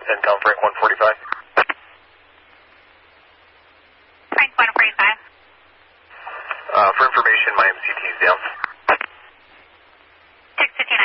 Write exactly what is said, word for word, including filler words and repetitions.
CENTCOM Frank one forty-five. Frank one forty-five. Uh, for information, my M C T is down. six fifty-nine.